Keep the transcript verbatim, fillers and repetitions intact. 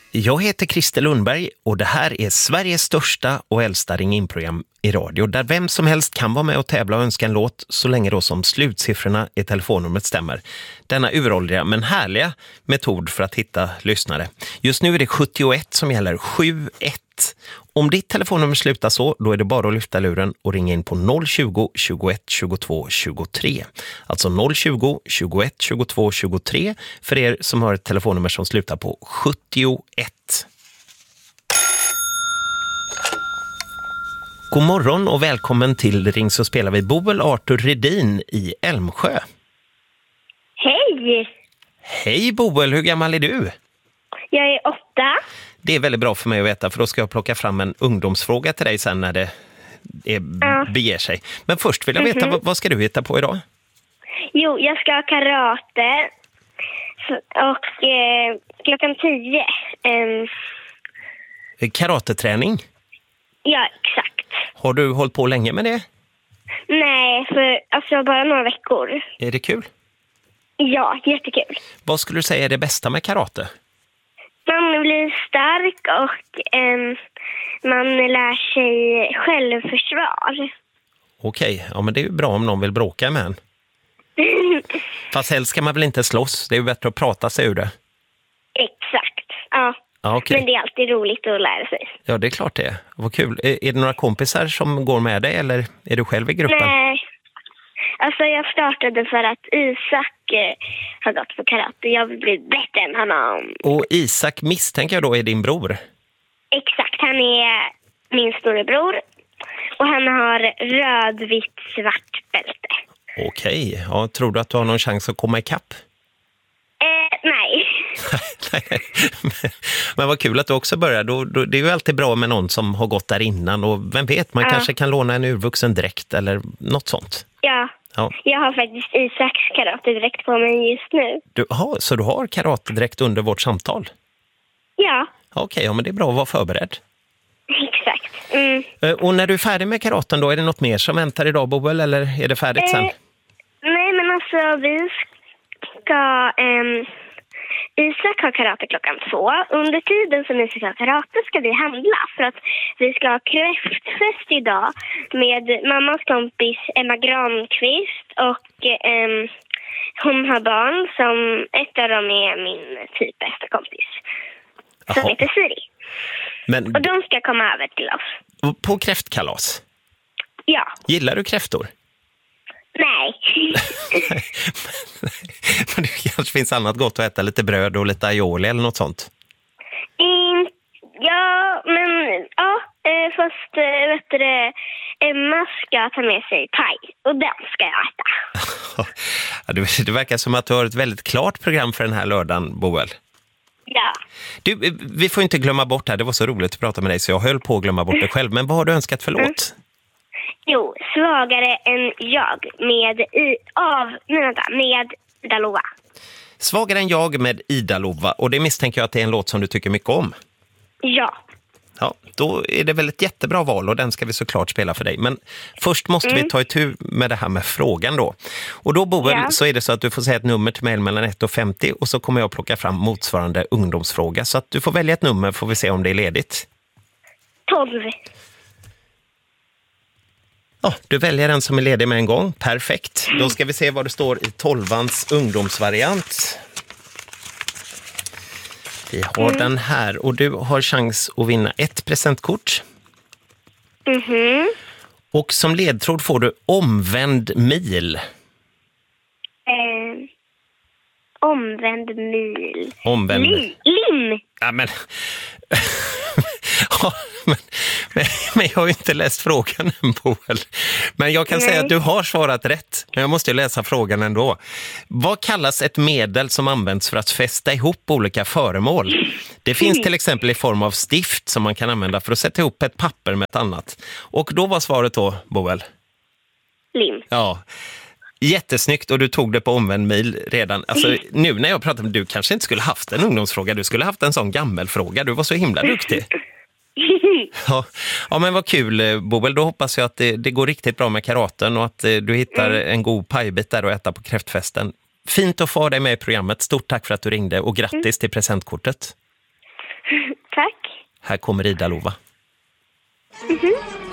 Jag heter Christer Lundberg och det här är Sveriges största och äldsta ring-in-program i radio där vem som helst kan vara med och tävla och önska en låt så länge då som slutsiffrorna i telefonnumret stämmer. Denna uråldriga men härliga metod för att hitta lyssnare. Just nu är det sjuttioett som gäller, sju ett. Om ditt telefonnummer slutar så, då är det bara att lyfta luren och ringa in på noll tjugo, tjugoett, tjugotvå, tjugotre. Alltså noll tjugo, tjugoett, tjugotvå, tjugotre för er som har ett telefonnummer som slutar på sjuttioett. God morgon och välkommen till Ring så spelar vi Boel Arthur Redin i Älmsjö. Hej! Hej Boel, hur gammal är du? Jag är åtta. Det är väldigt bra för mig att veta för då ska jag plocka fram en ungdomsfråga till dig sen när det är, ja. beger sig. Men först vill jag veta, mm-hmm. vad, vad ska du hitta på idag? Jo, jag ska ha karate och eh, klockan tio. Eh, Karateträning? Ja, exakt. Har du hållit på länge med det? Nej, för alltså bara några veckor. Är det kul? Ja, jättekul. Vad skulle du säga är det bästa med karate? Man blir stark och eh, man lär sig självförsvar. Okej, ja men det är ju bra om någon vill bråka med en. Fast helst ska man väl inte slåss, det är ju bättre att prata sig ur det. Exakt, ja. Ja, okay. Men det är alltid roligt att lära sig. Ja, det är klart det är. Vad kul. Är, är det några kompisar som går med dig eller är du själv i gruppen? Nej, alltså jag startade för att Isak eh, har gått på karate. Jag vill bli bättre än honom. Och Isak misstänker jag då är din bror? Exakt, han är min storebror. Och han har röd, vitt, svart bälte. Okej, ja, tror du att du har någon chans att komma ikapp? Eh, nej. nej. Men vad kul att du också börjar. Då, då, det är ju alltid bra med någon som har gått där innan. Och vem vet, man ja. kanske kan låna en urvuxen dräkt eller något sånt. Ja, ja. Jag har faktiskt Isaks karatedräkt på mig just nu. Du, aha, så du har karatedräkt under vårt samtal? Ja. Okej, ja, men det är bra att vara förberedd. Exakt. Mm. Och när du är färdig med karaten då, är det något mer som väntar idag, Boel, eller är det färdigt sen? Eh, nej, men alltså vi ska... Eh, Isak har karate klockan två. Under tiden som Isak har karate ska vi handla för att vi ska ha kräftfest idag med mammas kompis Emma Granqvist och eh, hon har barn som ett av dem är min typ bästa kompis. Som Aha. heter Siri. Men... Och de ska komma över till oss. På kräftkalas? Ja. Gillar du kräftor? Nej. Men det kanske finns annat gott att äta, lite bröd och lite aioli eller något sånt. Mm, ja, men ja, fast vet du, Emma ska ta med sig paj och den ska jag äta. Ja, det, det verkar som att du har ett väldigt klart program för den här lördagen, Boel. Ja. Du, vi får inte glömma bort här, det var så roligt att prata med dig så jag höll på att glömma bort det själv. Men vad har du önskat för låt? Mm. Jo, Svagare än jag med i, av, nej, vänta, med Ida Lova. Svagare än jag med Ida Lova. Och det misstänker jag att det är en låt som du tycker mycket om. Ja. Ja, då är det väl ett jättebra val och den ska vi såklart spela för dig. Men först måste mm. vi ta itu med det här med frågan då. Och då, Boel, ja. så är det så att du får säga ett nummer till mig mellan ett och femtio och så kommer jag plocka fram motsvarande ungdomsfråga. Så att du får välja ett nummer, får vi se om det är ledigt. tolv. Ja, du väljer den som är ledig med en gång. Perfekt. Då ska vi se vad det står i tolvans ungdomsvariant. Vi har mm. den här och du har chans att vinna ett presentkort. Mhm. Och som ledtråd får du omvänd mil. Eh, omvänd mil. Omvänd Lim. Lim. Ja, men... ja, men, men, men jag har ju inte läst frågan än, Boel. Men jag kan Nej. säga att du har svarat rätt. Men jag måste ju läsa frågan ändå. Vad kallas ett medel som används för att fästa ihop olika föremål? Det finns till exempel i form av stift som man kan använda för att sätta ihop ett papper med ett annat. Och då var svaret då, Boel? Lim. Ja. Jättesnyggt och du tog det på omvänd mil redan. Alltså, nu när jag pratar med du kanske inte skulle haft en ungdomsfråga. Du skulle haft en sån gammelfråga. Du var så himla duktig. Ja, ja men vad kul, Boel. Då hoppas jag att det, det går riktigt bra med karaten och att du hittar mm. en god pajbit där att äta på kräftfesten. Fint att få dig med i programmet. Stort tack för att du ringde och grattis mm. till presentkortet. Här kommer Ida Lova. Mhm.